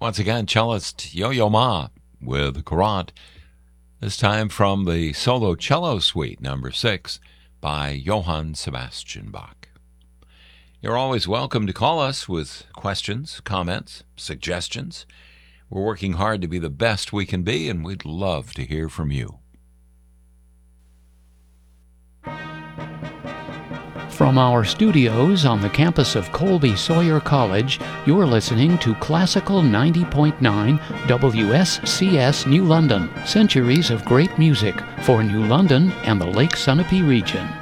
Once again, cellist Yo-Yo Ma with Courant, this time from the Solo Cello Suite number 6 by Johann Sebastian Bach. You're always welcome to call us with questions, comments, suggestions. We're working hard to be the best we can be, and we'd love to hear from you. From our studios on the campus of Colby Sawyer College, you're listening to Classical 90.9 WSCS New London, centuries of great music for New London and the Lake Sunapee region.